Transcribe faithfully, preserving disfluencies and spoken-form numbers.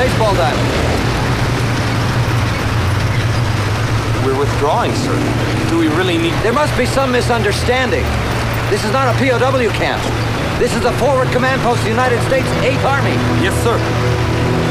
baseball diamond. We're withdrawing, sir. Do we really need... There must be some misunderstanding. This is not a P O W camp. This is the forward command post of the United States eighth Army. Yes, sir.